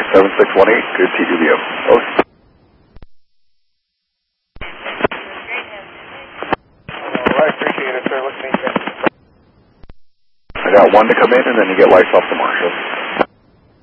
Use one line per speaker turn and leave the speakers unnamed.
7618, good TWO. Oh.
I appreciate it, sir. Let's meet you.
I got one to come in, and then you get lights off the Marshal.